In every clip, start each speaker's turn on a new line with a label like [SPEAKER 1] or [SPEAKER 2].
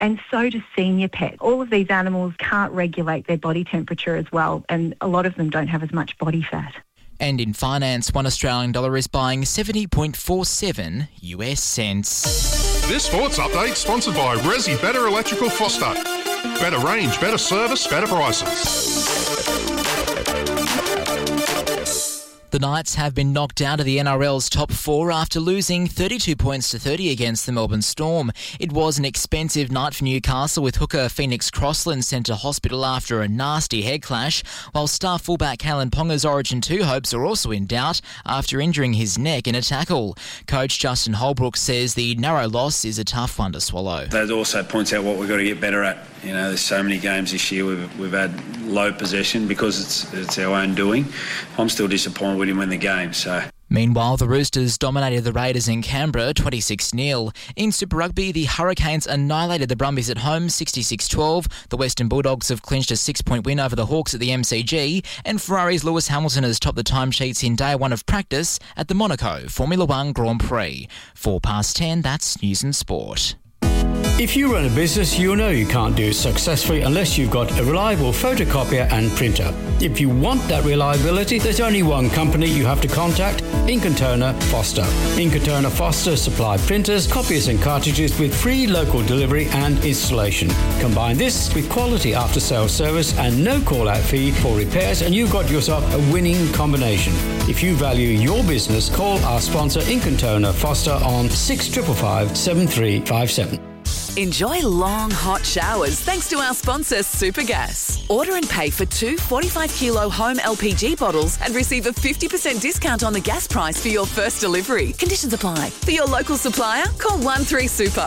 [SPEAKER 1] and so do senior pets. All of these animals can't regulate their body temperature as well, and a lot of them don't have as much body fat.
[SPEAKER 2] And in finance, $1 Australian is buying 70.47 US cents.
[SPEAKER 3] This sports update sponsored by Resi Better Electrical Foster. Better range, better service, better prices.
[SPEAKER 2] The Knights have been knocked out of the NRL's top four after losing 32 points to 30 against the Melbourne Storm. It was an expensive night for Newcastle, with hooker Phoenix Crossland sent to hospital after a nasty head clash, while star fullback Kalen Ponga's Origin 2 hopes are also in doubt after injuring his neck in a tackle. Coach Justin Holbrook says the narrow loss is a tough one to swallow.
[SPEAKER 4] That also points out what we've got to get better at. You know, there's so many games this year we've had low possession because it's our own doing. I'm still disappointed we didn't win the game, so...
[SPEAKER 2] Meanwhile, the Roosters dominated the Raiders in Canberra 26-0. In Super Rugby, the Hurricanes annihilated the Brumbies at home 66-12. The Western Bulldogs have clinched a 6-point win over the Hawks at the MCG, and Ferrari's Lewis Hamilton has topped the timesheets in day one of practice at the Monaco Formula One Grand Prix. 10:04, that's News and Sport.
[SPEAKER 5] If you run a business, you'll know you can't do it successfully unless you've got a reliable photocopier and printer. If you want that reliability, there's only one company you have to contact: Ink & Toner Foster. Ink & Toner Foster supply printers, copiers and cartridges with free local delivery and installation. Combine this with quality after-sales service and no call-out fee for repairs, and you've got yourself a winning combination. If you value your business, call our sponsor Ink & Toner Foster on 6555 7357.
[SPEAKER 6] Enjoy long, hot showers thanks to our sponsor, Supergas. Order and pay for 2 45-kilo home LPG bottles and receive a 50% discount on the gas price for your first delivery. Conditions apply. For your local supplier, call 13-SUPER.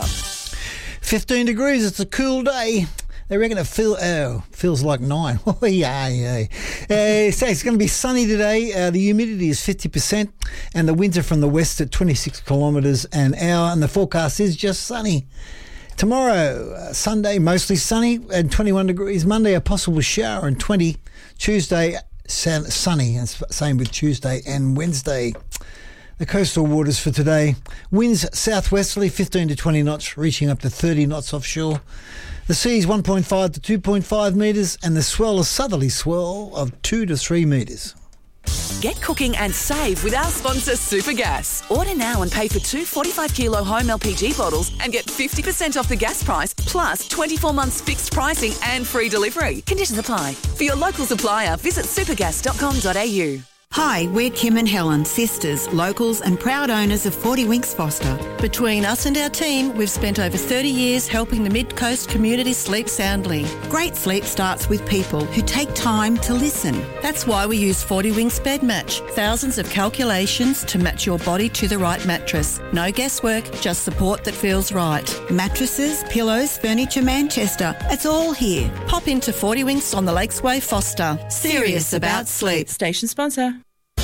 [SPEAKER 7] 15 degrees, it's a cool day. They reckon it feels like 9. Oh, yeah. So it's going to be sunny today. The humidity is 50% and the winds are from the west at 26 kilometres an hour, and the forecast is just sunny. Tomorrow, Sunday, mostly sunny and 21 degrees. Monday, a possible shower and 20. Tuesday, sunny, and same with Tuesday and Wednesday. The coastal waters for today: winds southwesterly 15 to 20 knots, reaching up to 30 knots offshore. The sea's 1.5 to 2.5 metres, and the swell, a southerly swell of 2 to 3 metres.
[SPEAKER 6] Get cooking and save with our sponsor, Supergas. Order now and pay for 2 45-kilo home LPG bottles and get 50% off the gas price, plus 24 months fixed pricing and free delivery. Conditions apply. For your local supplier, visit supergas.com.au.
[SPEAKER 8] Hi, we're Kim and Helen, sisters, locals and proud owners of 40 Winks Foster.
[SPEAKER 9] Between us and our team, we've spent over 30 years helping the Mid-Coast community sleep soundly.
[SPEAKER 8] Great sleep starts with people who take time to listen.
[SPEAKER 9] That's why we use 40 Winks Bed Match. Thousands of calculations to match your body to the right mattress. No guesswork, just support that feels right.
[SPEAKER 8] Mattresses, pillows, furniture, Manchester. It's all here.
[SPEAKER 9] Pop into 40 Winks on the Lakesway Foster. Serious about sleep.
[SPEAKER 6] Station sponsor.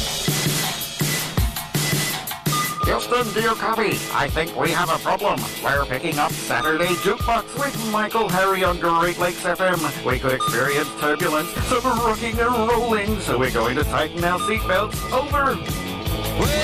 [SPEAKER 10] Houston, do you copy? I think we have a problem. We're picking up Saturday Jukebox with Michael Harry on Great Lakes FM. We could experience turbulence, some rocking and rolling, so we're going to tighten our seatbelts. Over.